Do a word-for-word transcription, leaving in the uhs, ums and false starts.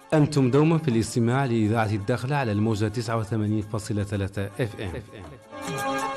أنتم دوما في الاستماع لإذاعة الداخلة على الموجة تسعة وثمانين فاصلة ثلاثة اف ام.